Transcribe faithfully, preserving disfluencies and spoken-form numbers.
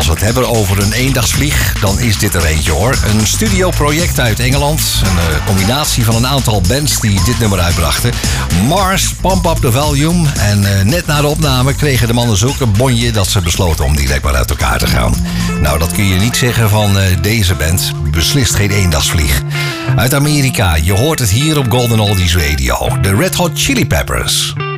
we het hebben over een eendagsvlieg, dan is dit er eentje hoor. Een studioproject uit Engeland. Een uh, combinatie van een aantal bands die dit nummer uitbrachten. Mars, Pump Up The Volume. En uh, net na de opname kregen de mannen zulke bonje dat ze besloten om direct maar uit elkaar te gaan. Nou, dat kun je niet zeggen van uh, deze band. Beslist geen eendagsvlieg. Uit Amerika, je hoort het hier op Golden Oldies Radio. De Red Hot Chili Peppers.